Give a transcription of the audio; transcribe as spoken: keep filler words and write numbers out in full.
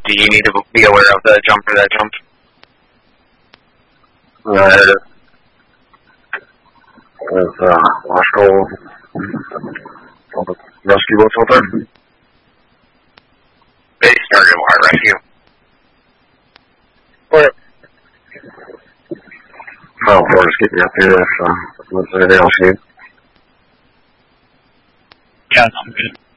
Do you need to be aware of the jumper that jumped? Yeah, I heard it. There's uh, Washco, all the rescue boats out there. They started water rescue. What? No, we're just keeping up here if uh, there's anything else you need. Yeah, I'm good.